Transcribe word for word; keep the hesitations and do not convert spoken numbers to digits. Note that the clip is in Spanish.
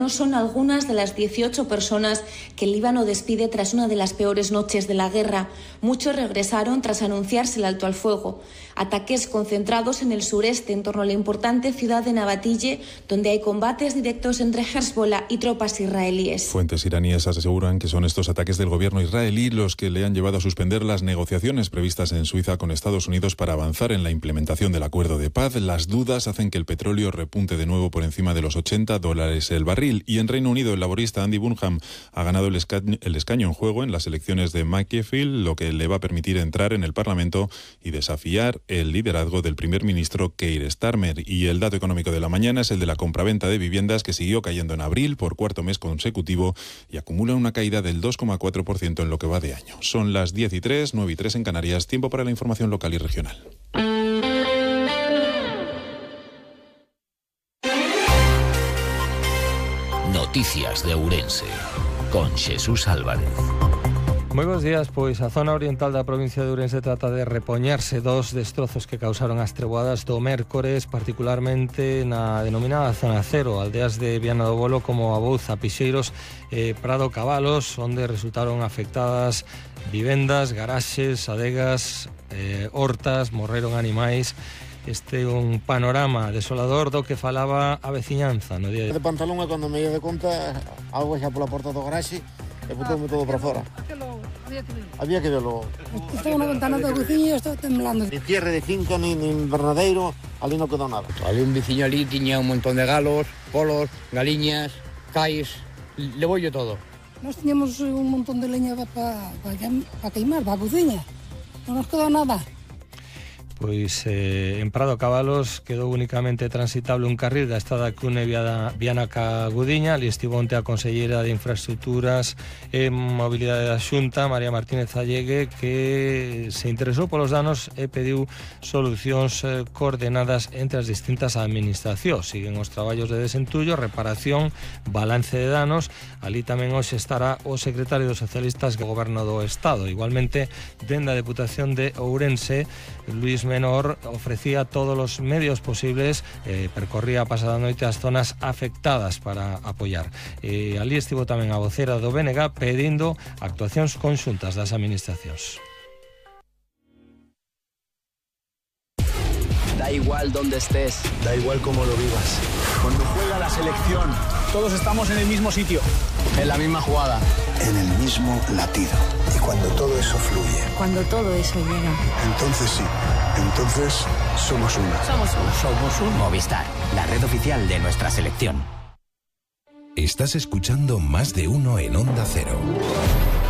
Son algunas de las dieciocho personas que el Líbano despide tras una de las peores noches de la guerra. Muchos regresaron tras anunciarse el alto al fuego. Ataques concentrados en el sureste, en torno a la importante ciudad de Nabatille, donde hay combates directos entre Hezbollah y tropas israelíes. Fuentes iraníes aseguran que son estos ataques del gobierno israelí los que le han llevado a suspender las negociaciones previstas en Suiza con Estados Unidos para avanzar en la implementación del acuerdo de paz. Las dudas hacen que el petróleo repunte de nuevo por encima de los ochenta dólares el barril. Y en Reino Unido, el laborista Andy Burnham ha ganado el escaño, el escaño en juego en las elecciones de Macclesfield, lo que le va a permitir entrar en el Parlamento y desafiar el liderazgo del primer ministro Keir Starmer. Y el dato económico de la mañana es el de la compraventa de viviendas, que siguió cayendo en abril por cuarto mes consecutivo y acumula una caída del dos coma cuatro por ciento en lo que va de año. Son las diez y tres, nueve y tres en Canarias. Tiempo para la información local y regional. Noticias de Ourense, con Jesús Álvarez. Moi bons días, pois a zona oriental da provincia de Ourense trata de repoñerse dos destrozos que causaron as treboadas do mércores, particularmente na denominada zona cero, aldeas de Viana do Bolo como Abouza, Pixeiros e Prado Cabalos, onde resultaron afectadas vivendas, garaxes, adegas, eh, hortas, morreron animais. Este é un panorama desolador do que falaba a veciñanza no día de... De pantalón é cando me lle de conta, auga xa pola porta do garaxe e botoume todo para fora. Había que verlo. Estaba na ventana da cociña e estaba temblando. Ni cierre de finca, ni, ni invernadeiro, ali non quedou nada. Había un veciño ali, tiña un montón de galos, polos, galiñas, cais, le voy yo todo. Nós tiñamos un montón de leña para pa, pa queimar, para a cociña. Non nos quedou nada. Pois eh, en Prado Cabalos quedou únicamente transitable un carril da estrada que une Viana ca Gudiña. Ali estivo onte a conselleira de Infraestructuras e Mobilidade da Xunta, María Martínez Allegue, que se interesou polos danos e pediu solucións eh, coordenadas entre as distintas administracións. Siguen os traballos de desentullo, reparación, balance de danos. Ali tamén hoxe estará o secretario dos socialistas do Goberno do Estado. Igualmente, dende a Deputación de Ourense, Luís Menor ofrecía todos os medios posibles, eh, percorría a pasada noite as zonas afectadas para apoiar. Eh, ali estivo tamén a vocera do B N G pedindo actuacións conxuntas das administracións. Da igual donde estés, da igual cómo lo vivas. Cuando juega la selección, todos estamos en el mismo sitio, en la misma jugada, en el mismo latido. Y cuando todo eso fluye, cuando todo eso llega, entonces sí, entonces somos uno. Somos uno. Somos uno. Movistar, la red oficial de nuestra selección. Estás escuchando Más de Uno en Onda Cero.